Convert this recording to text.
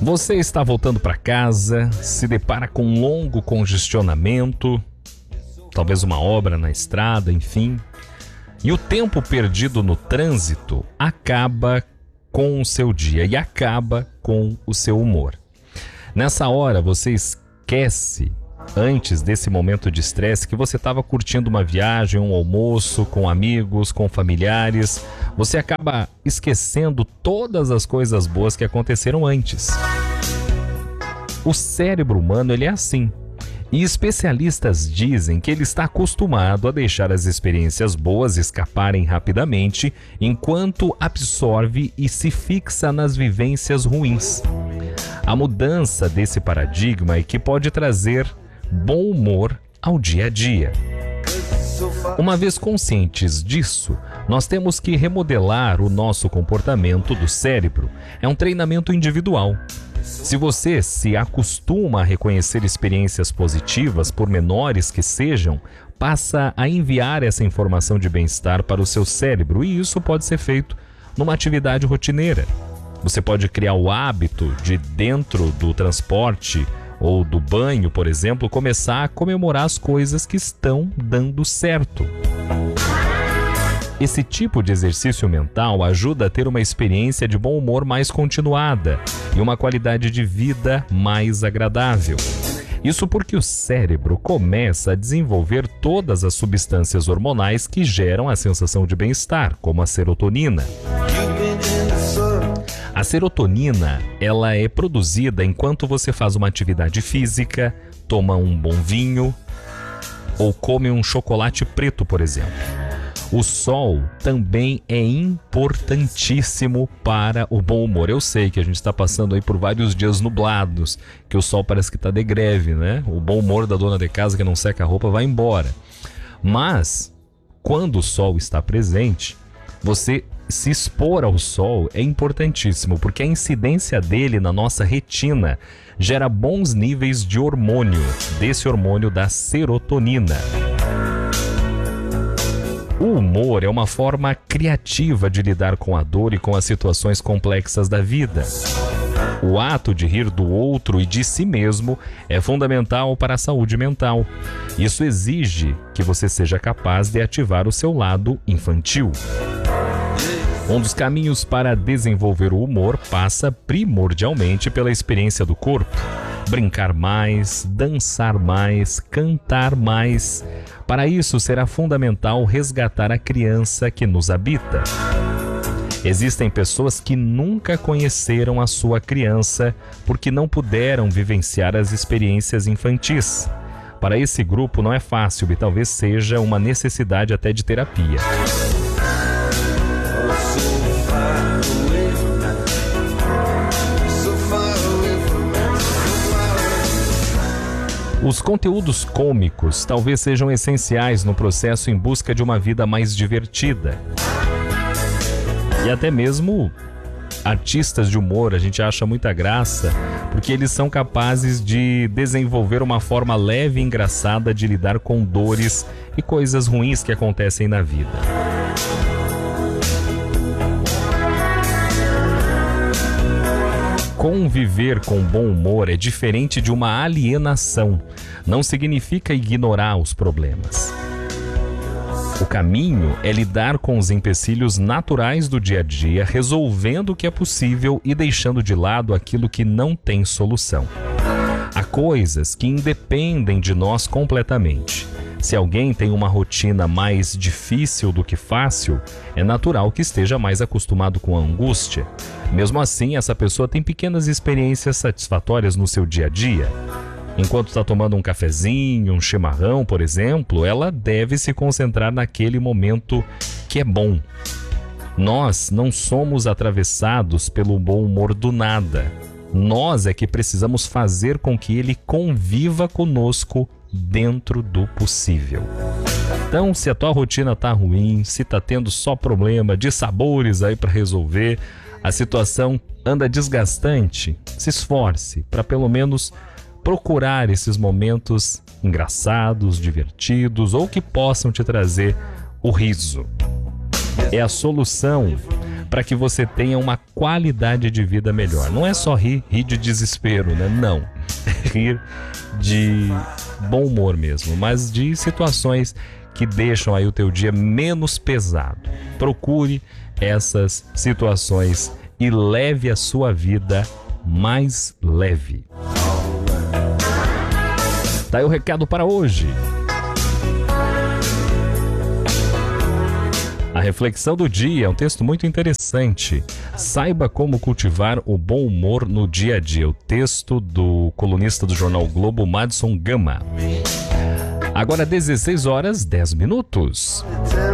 Você está voltando para casa, se depara com um longo congestionamento, talvez uma obra na estrada, enfim. E o tempo perdido no trânsito acaba com o seu dia e acaba com o seu humor. Nessa hora você esquece, antes desse momento de estresse, que você estava curtindo uma viagem, um almoço com amigos, com familiares. Você acaba esquecendo todas as coisas boas que aconteceram antes. O cérebro humano, ele é assim. E especialistas dizem que ele está acostumado a deixar as experiências boas escaparem rapidamente, enquanto absorve e se fixa nas vivências ruins. A mudança desse paradigma é que pode trazer bom humor ao dia a dia. Uma vez conscientes disso, nós temos que remodelar o nosso comportamento do cérebro. É um treinamento individual. Se você se acostuma a reconhecer experiências positivas, por menores que sejam, passa a enviar essa informação de bem-estar para o seu cérebro, e isso pode ser feito numa atividade rotineira. Você pode criar o hábito de, dentro do transporte ou do banho, por exemplo, começar a comemorar as coisas que estão dando certo. Esse tipo de exercício mental ajuda a ter uma experiência de bom humor mais continuada e uma qualidade de vida mais agradável. Isso porque o cérebro começa a desenvolver todas as substâncias hormonais que geram a sensação de bem-estar, como a serotonina. A serotonina, ela é produzida enquanto você faz uma atividade física, toma um bom vinho ou come um chocolate preto, por exemplo. O sol também é importantíssimo para o bom humor. Eu sei que a gente está passando aí por vários dias nublados, que o sol parece que está de greve, né? O bom humor da dona de casa que não seca a roupa vai embora. Mas, quando o sol está presente, você se expor ao sol é importantíssimo, porque a incidência dele na nossa retina gera bons níveis de hormônio, desse hormônio da serotonina. O humor é uma forma criativa de lidar com a dor e com as situações complexas da vida. O ato de rir do outro e de si mesmo é fundamental para a saúde mental. Isso exige que você seja capaz de ativar o seu lado infantil. Um dos caminhos para desenvolver o humor passa primordialmente pela experiência do corpo. Brincar mais, dançar mais, cantar mais. Para isso, será fundamental resgatar a criança que nos habita. Existem pessoas que nunca conheceram a sua criança porque não puderam vivenciar as experiências infantis. Para esse grupo não é fácil e talvez seja uma necessidade até de terapia. Os conteúdos cômicos talvez sejam essenciais no processo em busca de uma vida mais divertida. E até mesmo artistas de humor a gente acha muita graça, porque eles são capazes de desenvolver uma forma leve e engraçada de lidar com dores e coisas ruins que acontecem na vida. Conviver com bom humor é diferente de uma alienação. Não significa ignorar os problemas. O caminho é lidar com os empecilhos naturais do dia a dia, resolvendo o que é possível e deixando de lado aquilo que não tem solução. Há coisas que independem de nós completamente. Se alguém tem uma rotina mais difícil do que fácil, é natural que esteja mais acostumado com a angústia. Mesmo assim, essa pessoa tem pequenas experiências satisfatórias no seu dia a dia. Enquanto está tomando um cafezinho, um chimarrão, por exemplo, ela deve se concentrar naquele momento que é bom. Nós não somos atravessados pelo bom humor do nada. Nós é que precisamos fazer com que ele conviva conosco dentro do possível. Então, se a tua rotina tá ruim, se tá tendo só problema de sabores aí para resolver, a situação anda desgastante, se esforce para pelo menos procurar esses momentos engraçados, divertidos ou que possam te trazer o riso. É a solução para que você tenha uma qualidade de vida melhor. Não é só rir de desespero, né? Não. Rir de bom humor mesmo, mas de situações que deixam aí o teu dia menos pesado. Procure essas situações e leve a sua vida mais leve. Tá aí o recado para hoje. A reflexão do dia é um texto muito interessante. Saiba como cultivar o bom humor no dia a dia. O texto do colunista do jornal o Globo, Madison Gama. Agora 16 horas 10 minutos.